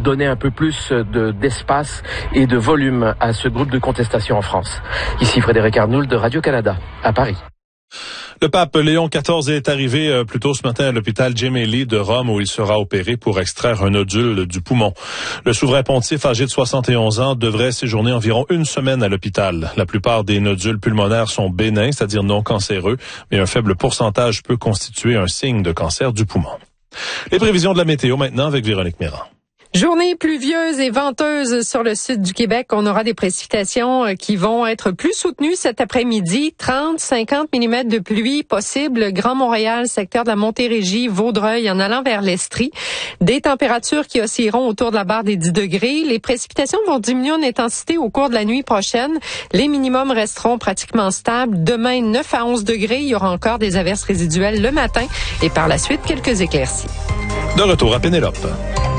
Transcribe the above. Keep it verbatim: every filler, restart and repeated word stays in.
donner un peu plus de, d'espace et de volume à ce groupe de contestation en France. Ici Frédéric Arnould de Radio-Canada, à Paris. Le pape Léon quatorze est arrivé plus tôt ce matin à l'hôpital Gemelli de Rome où il sera opéré pour extraire un nodule du poumon. Le souverain pontife âgé de soixante et onze ans devrait séjourner environ une semaine à l'hôpital. La plupart des nodules pulmonaires sont bénins, c'est-à-dire non cancéreux, mais un faible pourcentage peut constituer un signe de cancer du poumon. Les prévisions de la météo maintenant avec Véronique Méran. Journée pluvieuse et venteuse sur le sud du Québec. On aura des précipitations qui vont être plus soutenues cet après-midi. trente à cinquante millimètres de pluie possible. Grand Montréal, secteur de la Montérégie, Vaudreuil en allant vers l'Estrie. Des températures qui oscilleront autour de la barre des dix degrés. Les précipitations vont diminuer en intensité au cours de la nuit prochaine. Les minimums resteront pratiquement stables. Demain, neuf à onze degrés. Il y aura encore des averses résiduelles le matin et par la suite, quelques éclaircies. De retour à Pénélope.